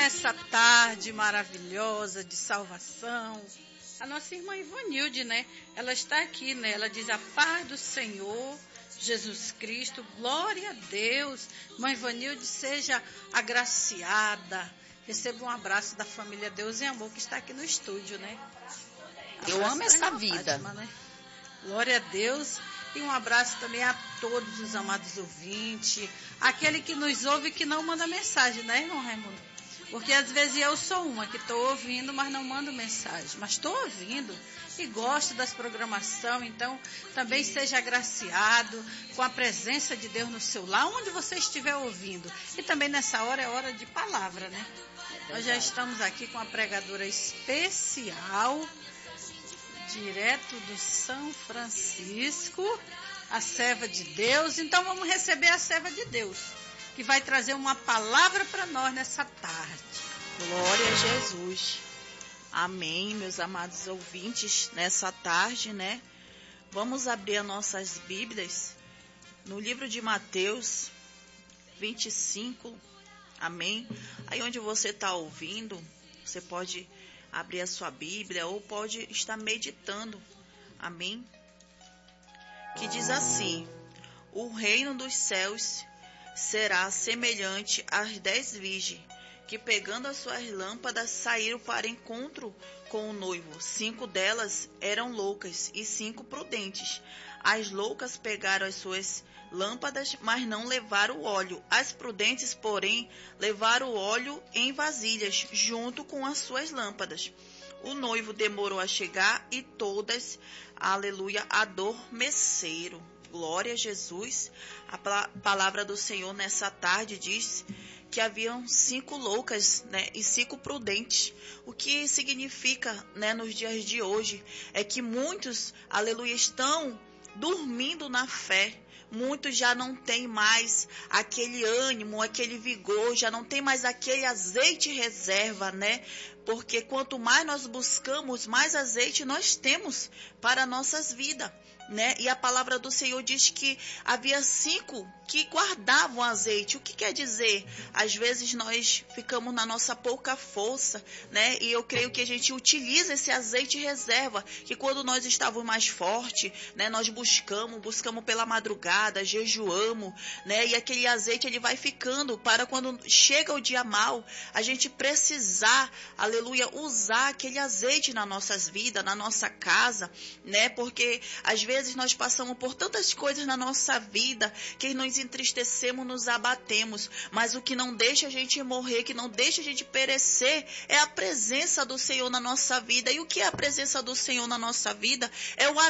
nessa tarde maravilhosa de salvação. A nossa irmã Ivanilde, né? Ela está aqui, né? Ela diz: a paz do Senhor Jesus Cristo, glória a Deus. Mãe Ivanilde, seja agraciada. Receba um abraço da família Deus e Amor que está aqui no estúdio, né? Eu amo essa vida. Fátima, né? Glória a Deus. E um abraço também a todos os amados ouvintes, aquele que nos ouve e que não manda mensagem, né, irmão Raimundo? Porque às vezes eu sou uma que estou ouvindo, mas não mando mensagem. Mas estou ouvindo e gosto das programações, então também seja agraciado com a presença de Deus no seu lar, onde você estiver ouvindo. E também nessa hora é hora de palavra, né? Nós já estamos aqui com a pregadora especial, direto do São Francisco, a serva de Deus. Então vamos receber a serva de Deus, que vai trazer uma palavra para nós nessa tarde. Glória a Jesus. Amém, meus amados ouvintes, nessa tarde, né? Vamos abrir as nossas Bíblias no livro de Mateus 25, amém? Aí onde você está ouvindo, você pode abrir a sua Bíblia ou pode estar meditando, amém? Que diz assim: o reino dos céus será semelhante às 10 virgens, que pegando as suas lâmpadas saíram para encontro com o noivo. 5 delas eram loucas e 5 prudentes. As loucas pegaram as suas lâmpadas, mas não levaram óleo. As prudentes, porém, levaram o óleo em vasilhas, junto com as suas lâmpadas. O noivo demorou a chegar e todas, aleluia, adormeceram. Glória a Jesus. A palavra do Senhor nessa tarde diz que haviam 5 loucas, né, e 5 prudentes. O que significa, né, nos dias de hoje é que muitos, aleluia, estão dormindo na fé. Muitos já não têm mais aquele ânimo, aquele vigor, já não tem mais aquele azeite reserva, né? Porque quanto mais nós buscamos, mais azeite nós temos para nossas vidas, né? E a palavra do Senhor diz que havia 5 que guardavam azeite. O que quer dizer? Às vezes nós ficamos na nossa pouca força, né? E eu creio que a gente utiliza esse azeite reserva, que quando nós estávamos mais fortes, né? Nós buscamos pela madrugada, jejuamos, né? E aquele azeite ele vai ficando para quando chega o dia mau, a gente precisar, aleluia, usar aquele azeite nas nossas vidas, na nossa casa, né? Porque às vezes nós passamos por tantas coisas na nossa vida que nos entristecemos, nos abatemos, mas o que não deixa a gente morrer, que não deixa a gente perecer, é a presença do Senhor na nossa vida. E o que é a presença do Senhor na nossa vida? É o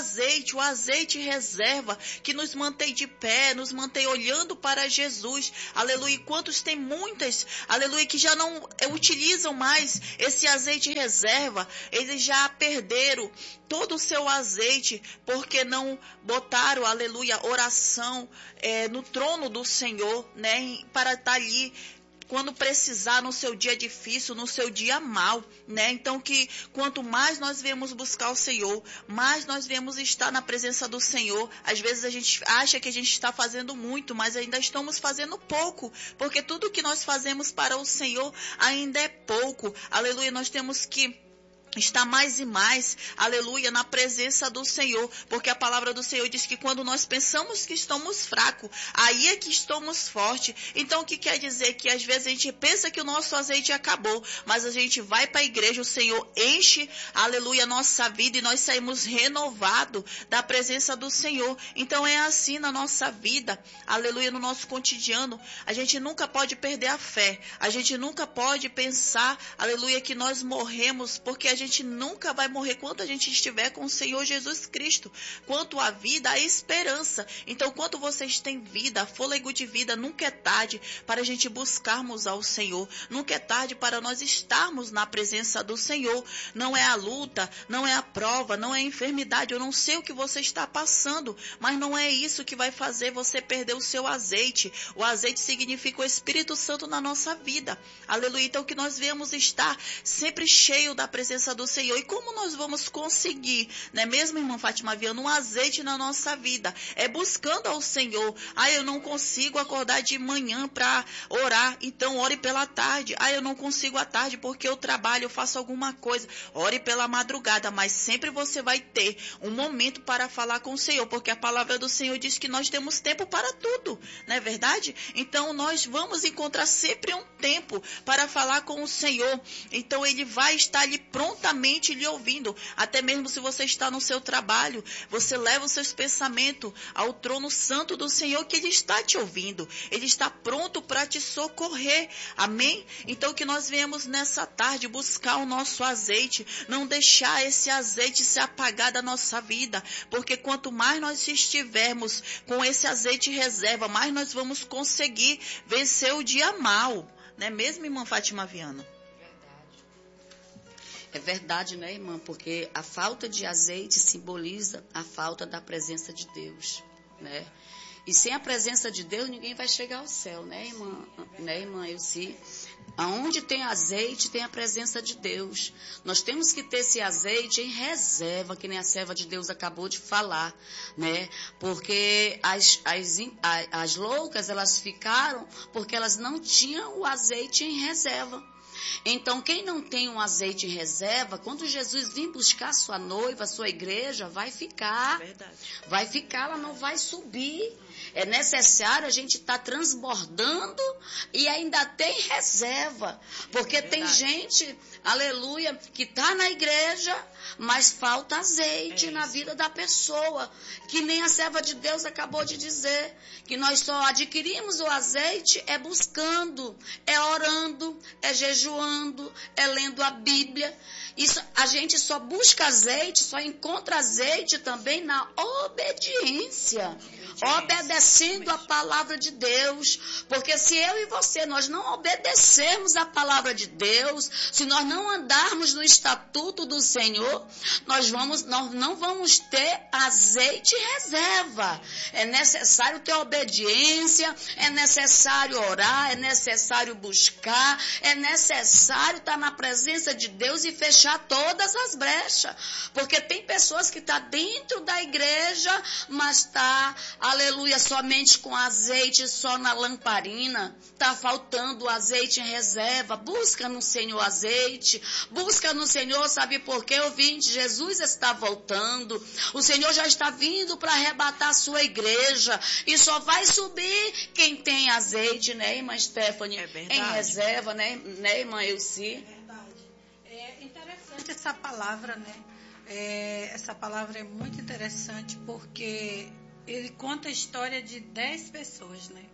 azeite reserva, que nos mantém de pé, nos mantém olhando para Jesus, aleluia. E quantos tem muitas, aleluia, que já não utilizam mais esse azeite reserva, eles já perderam todo o seu azeite, porque não botaram, aleluia, oração no trono do Senhor, né, para estar ali quando precisar, no seu dia difícil, no seu dia mau, né? Então que quanto mais nós viemos buscar o Senhor, mais nós viemos estar na presença do Senhor. Às vezes a gente acha que a gente está fazendo muito, mas ainda estamos fazendo pouco, porque tudo que nós fazemos para o Senhor ainda é pouco. Aleluia, nós temos que está mais e mais, aleluia, na presença do Senhor, porque a palavra do Senhor diz que quando nós pensamos que estamos fracos, aí é que estamos fortes. Então o que quer dizer? Que às vezes a gente pensa que o nosso azeite acabou, mas a gente vai para a igreja, o Senhor enche, aleluia, a nossa vida e nós saímos renovados da presença do Senhor. Então é assim na nossa vida, aleluia, no nosso cotidiano. A gente nunca pode perder a fé, a gente nunca pode pensar, aleluia, que nós morremos, porque a gente nunca vai morrer quando a gente estiver com o Senhor Jesus Cristo. Quanto à vida, a esperança. Então, quanto vocês têm vida, fôlego de vida, nunca é tarde para a gente buscarmos ao Senhor. Nunca é tarde para nós estarmos na presença do Senhor. Não é a luta, não é a prova, não é a enfermidade. Eu não sei o que você está passando, mas não é isso que vai fazer você perder o seu azeite. O azeite significa o Espírito Santo na nossa vida. Aleluia. Então, que nós venhamos estar sempre cheio da presença presença do Senhor. E como nós vamos conseguir, né, mesmo, irmã Fátima Viana, um azeite na nossa vida? É buscando ao Senhor. Eu não consigo acordar de manhã para orar, então ore pela tarde. Eu não consigo à tarde porque eu trabalho, eu faço alguma coisa. Ore pela madrugada, mas sempre você vai ter um momento para falar com o Senhor, porque a palavra do Senhor diz que nós temos tempo para tudo, não é verdade? Então nós vamos encontrar sempre um tempo para falar com o Senhor. Então Ele vai estar ali prontamente lhe ouvindo. Até mesmo se você está no seu trabalho, você leva os seus pensamentos ao trono santo do Senhor, que Ele está te ouvindo. Ele está pronto para te socorrer. Amém? Então que nós venhamos nessa tarde buscar o nosso azeite, não deixar esse azeite se apagar da nossa vida, porque quanto mais nós estivermos com esse azeite em reserva, mais nós vamos conseguir vencer o dia mal, não é mesmo, irmã Fátima Viana? É verdade, né, irmã? Porque a falta de azeite simboliza a falta da presença de Deus, né? E sem a presença de Deus, ninguém vai chegar ao céu, né, irmã? Né, irmã Elci? Aonde tem azeite, tem a presença de Deus. Nós temos que ter esse azeite em reserva, que nem a serva de Deus acabou de falar, né? Porque as loucas, elas ficaram porque elas não tinham o azeite em reserva. Então, quem não tem um azeite em reserva, quando Jesus vir buscar sua noiva, sua igreja, vai ficar. Verdade. Vai ficar, ela não vai subir. É necessário a gente estar transbordando e ainda tem reserva. Porque tem gente, aleluia, que está na igreja, mas falta azeite na vida da pessoa. Que nem a serva de Deus acabou de dizer. Que nós só adquirimos o azeite é buscando, é orando, é jejuando, é lendo a Bíblia. Isso, a gente só busca azeite, só encontra azeite também na obediência. Obedecendo a palavra de Deus. Porque se eu e você, nós não obedecermos a palavra de Deus, se nós não andarmos no estatuto do Senhor, nós não vamos ter azeite em reserva. É necessário ter obediência, é necessário orar, é necessário buscar, é necessário estar na presença de Deus e fechar todas as brechas. Porque tem pessoas que estão dentro da igreja, mas está, aleluia, somente com azeite, só na lamparina. Está faltando azeite em reserva. Busca no Senhor azeite. Busca no Senhor, sabe por quê, ouvinte? Jesus está voltando. O Senhor já está vindo para arrebatar a sua igreja. E só vai subir quem tem azeite, né, irmã Stephanie? É verdade. Em reserva, né, irmã Elci? É verdade. É interessante essa palavra, né? Essa palavra é muito interessante porque ele conta a história de 10 pessoas, né?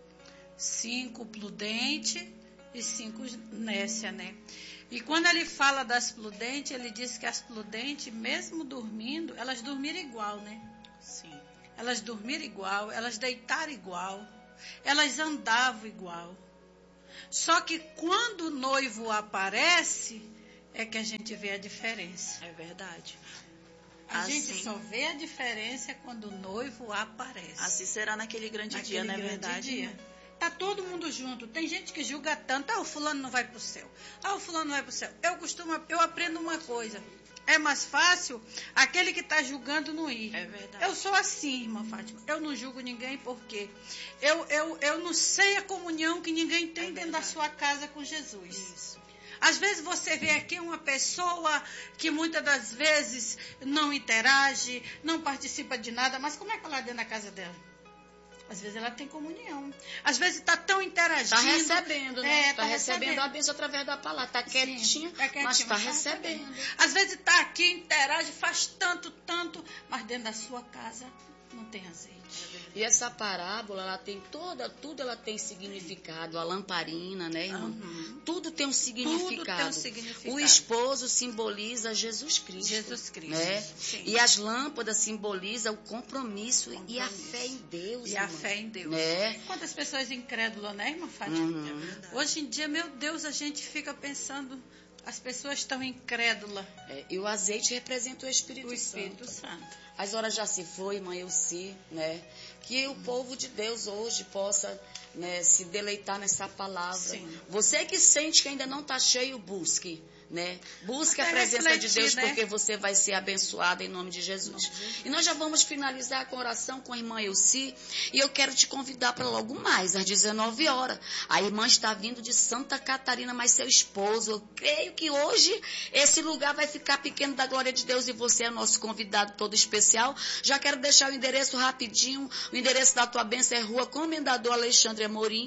5 prudentes e 5 nécias, né? E quando ele fala das prudentes, ele diz que as prudentes, mesmo dormindo, elas dormiram igual, né? Sim. Elas dormiram igual, elas deitaram igual, elas andavam igual. Só que quando o noivo aparece, é que a gente vê a diferença. É verdade. A gente só vê a diferença quando o noivo aparece. Assim será naquele grande dia, não é verdade? Dia. Tá todo mundo junto. Tem gente que julga tanto. O fulano não vai pro céu. O fulano não vai pro céu. Eu aprendo uma coisa. É mais fácil aquele que está julgando não ir. É verdade. Eu sou assim, irmã Fátima. Eu não julgo ninguém porque eu não sei a comunhão que ninguém tem dentro da sua casa com Jesus. Isso. Às vezes você vê aqui uma pessoa que muitas das vezes não interage, não participa de nada, mas como é que ela é dentro da casa dela? Às vezes ela tem comunhão. Às vezes está tão interagindo. Está recebendo, né? Está recebendo a bênção através da palavra. Está quietinha, mas está recebendo. Às vezes está aqui, interage, faz tanto, mas dentro da sua casa não tem azeite. E essa parábola, ela tem tudo ela tem significado. A lamparina, né, irmã? Uhum. Tudo tem um significado. Tudo tem um significado. O esposo simboliza Jesus Cristo. Jesus Cristo. Né? Sim. E as lâmpadas simbolizam o compromisso e a fé em Deus. E irmã. a fé em Deus. Né? Quantas pessoas incrédulas, né, irmã Fátima? Uhum. Hoje em dia, meu Deus, a gente fica pensando, as pessoas estão incrédulas. E o azeite representa o Espírito Santo. Santo. As horas já se foi, irmã Elci, né? que o povo de Deus hoje possa, né, se deleitar nessa palavra. Sim. Você que sente que ainda não está cheio, busque. Né? Busque Até a presença refletir, de Deus, né? porque você vai ser abençoada em nome de Jesus. E nós já vamos finalizar com oração com a irmã Elci. E eu quero te convidar para logo mais, às 19 horas. A irmã está vindo de Santa Catarina, mas seu esposo. Eu creio que hoje esse lugar vai ficar pequeno da glória de Deus e você é nosso convidado todo especial. Já quero deixar o endereço rapidinho. O endereço da tua bênção é Rua Comendador Alexandre Amorim,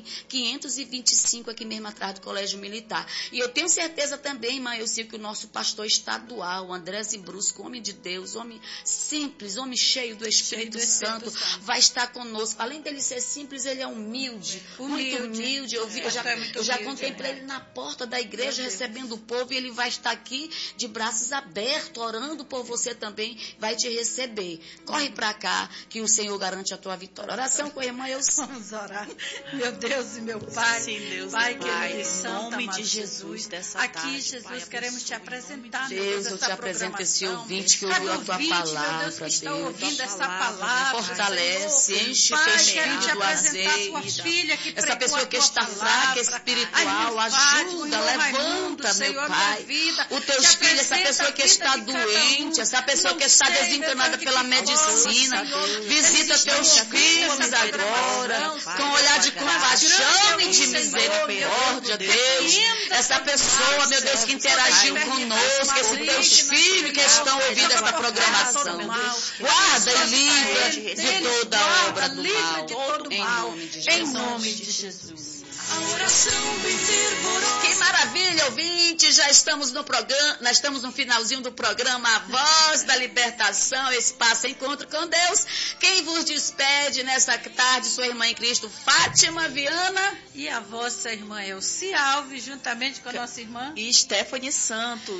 525, aqui mesmo atrás do Colégio Militar. E eu tenho certeza também, irmã, eu sei que o nosso pastor estadual, André Zimbrusco, homem de Deus, homem simples, homem cheio do Espírito Santo, vai estar conosco. Além dele ser simples, ele é humilde. Muito humilde. Eu já contemplei ele na porta da igreja, recebendo o povo, e ele vai estar aqui de braços abertos, orando por você também, vai te receber. Corre para cá, que o Senhor garante a tua vitória. Oração com a irmã Elci. Vamos orar. Meu Deus e meu Pai. Sim, Deus Pai, e querido Pai, e em santo, nome amado de Jesus, dessa aqui, tarde, Jesus, Pai, queremos te abençoe, apresentar, meu Deus, Deus, eu te essa apresento esse programação. ouvinte que Cada ouviu a tua ouvinte, palavra, meu Deus, que está Deus. ouvindo essa palavra, palavra, Fortalece, Senhor. enche o Pai, teu quero te espírito do apresentar a tua azeite. filha que Essa pregou pessoa a que tua está palavra. fraca, espiritual, A irmã Fátima, o ajuda, irmão Raimundo, levanta, Senhor, meu minha Pai. vida. Os teus Te filhos, essa apresenta pessoa a que vida está de cada doente, essa pessoa Não que está sei, desencanada meu Deus, pela que medicina. Senhor. Visita Eles teus estão filhos ouvindo essa agora, programação, com um olhar de compaixão e de Senhor, misericórdia, Deus. Deus. Essa pessoa, meu Deus, que interagiu conosco, esses teus filhos que estão ouvindo essa programação. Guarda e livra de toda a obra do mal. Em nome de Jesus. A oração bem fervorosa. Que maravilha, ouvinte! Já estamos no programa, nós estamos no finalzinho do programa A Voz da Libertação, Espaço Encontro com Deus. Quem vos despede nessa tarde, sua irmã em Cristo, Fátima Viana. E a vossa irmã Elci Alves, juntamente com a nossa irmã E Stephanie Santos.